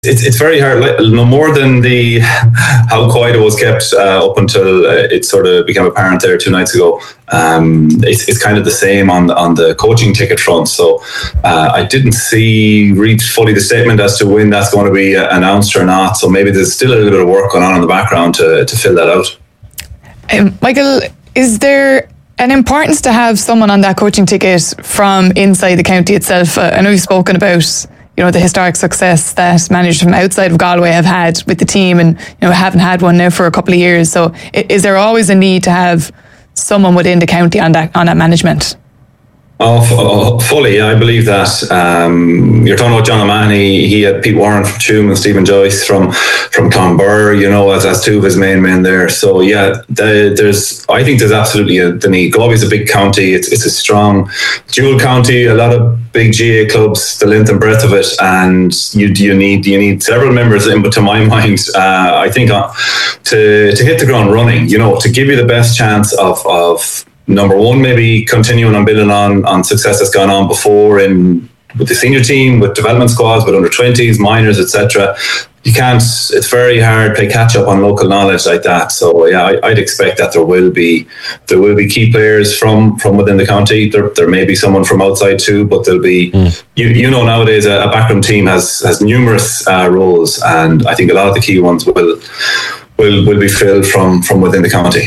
it's very hard. No more than how quiet it was kept up until it sort of became apparent there 2 nights ago. It's kind of the same on the coaching ticket front. So I didn't read fully the statement as to when that's going to be announced or not. So maybe there's still a little bit of work going on in the background to fill that out. Michael, is there an importance to have someone on that coaching ticket from inside the county itself? I know you've spoken about the historic success that managers from outside of Galway have had with the team, and haven't had one now for a couple of years. So is there always a need to have someone within the county on that management? Fully, I believe that. You're talking about John O'Mahony. He had Pete Warren from Tuam and Stephen Joyce from Clonbur, as two of his main men there. So yeah, I think there's absolutely the need. Galway is a big county. It's a strong dual county. A lot of big GA clubs, the length and breadth of it, and you need several members in. But to my mind, I think to hit the ground running, to give you the best chance of number one, maybe continuing on building on success that's gone on before with the senior team, with development squads, with under 20s, minors, etc. You can't. It's very hard to play catch up on local knowledge like that. So yeah, I'd expect that there will be key players from within the county. There may be someone from outside too, but there'll be nowadays a backroom team has numerous roles, and I think a lot of the key ones will be filled from within the county.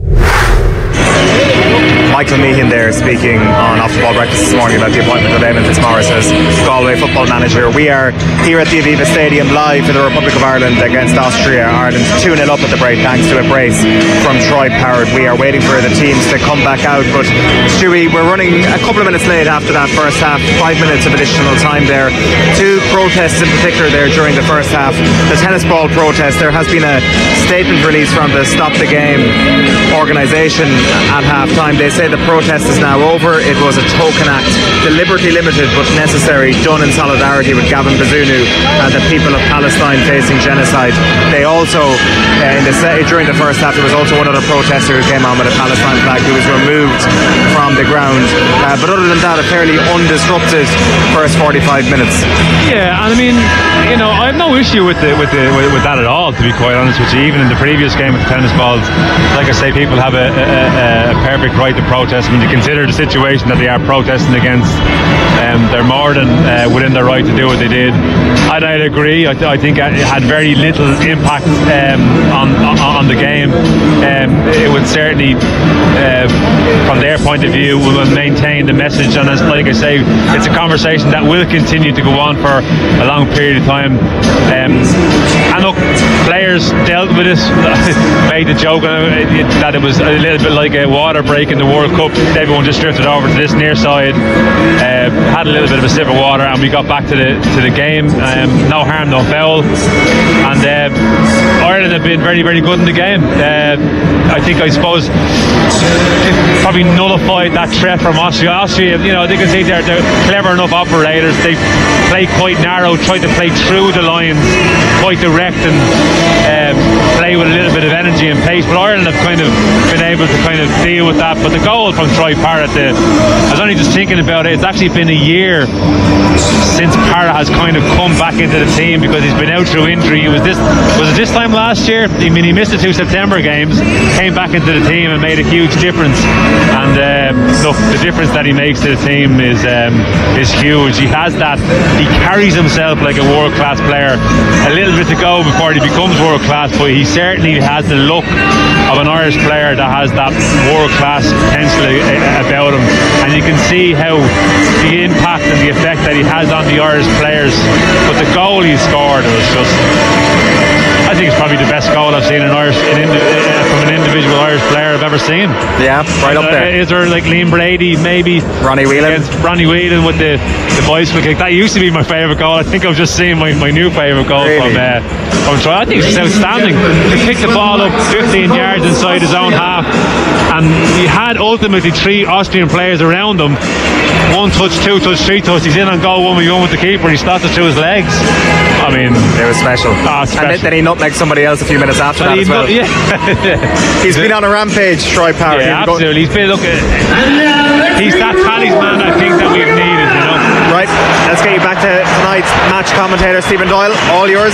Michael Meehan there speaking on Off the Ball Breakfast this morning about the appointment of Eamon Fitzmaurice as Galway football manager. We are here at the Aviva Stadium live for the Republic of Ireland against Austria. Ireland 2-0 up at the break thanks to a brace from Troy Parrott. We are waiting for the teams to come back out, but Stewie, we're running a couple of minutes late after that first half. 5 minutes of additional time there. 2 protests in particular there during the first half. The tennis ball protest, there has been a statement released from the Stop the Game organisation at half time. They say the protest is now over. It was a token act, deliberately limited but necessary, done in solidarity with Gavin Bazunu and the people of Palestine facing genocide. They also, during the first half, there was also one other protester who came on with a Palestine flag who was removed from the ground. But other than that, a fairly undisrupted first 45 minutes. Yeah, and I mean, I have no issue with that at all, to be quite honest with you. Even in the previous game with the tennis balls, like I say, people have a perfect right to protest. When you consider the situation that they are protesting against, they're more than within their right to do what they did. And I'd agree. I think it had very little impact on the game. It would certainly, from their point of view, will maintain the message. And as like I say, it's a conversation that will continue to go on for a long period of time. And look, players dealt with it. Made the joke that it was a little bit like a water break in the World Cup. Everyone just drifted over to this near side, had a little bit of a sip of water, and we got back to the game. No harm, no foul, and Ireland have been very, very good in the game. I suppose it probably nullified that threat from Austria. They can see they're clever enough operators. They play quite narrow, try to play through the lines, quite direct, and play with a little bit of energy and pace. But Ireland have kind of been able to kind of deal with that. But the goal from Troy Parrott, I was only just thinking about it. It's actually been a year since Parrott has kind of come back into the team because he's been out through injury. Was it this time last year? I mean, he missed the 2 September games, came back into the team and made a huge difference. And look, the difference that he makes to the team is huge. He has that. He carries himself like a world-class player. A little bit to go before he becomes world-class, but he certainly has the look of an Irish player that has that world-class potential about him, and you can see how the impact and the effect that he has on the Irish players. But the goal he scored was just, I think it's probably the best goal I've seen from an individual Irish player I've ever seen. Yeah, right up there. Is there like Liam Brady, maybe Ronnie Whelan with the bicycle kick? That used to be my favourite goal. I think I've just seen my new favourite goal from Troy. I think it's outstanding. He kicked the ball up 15 yards inside his own half, and he had ultimately 3 Austrian players around him. 1 touch, 2 touch, 3 touch. He's in on goal 1v1 with the keeper, and he stopped it through his legs. I mean, it was special. And then he nutmegged somebody else a few minutes after that as well. Yeah. He's been on a rampage, Troy Parrott. Yeah, absolutely. He's that talisman, I think, that we've needed, right, let's get you back to tonight's match commentator, Stephen Doyle. All yours.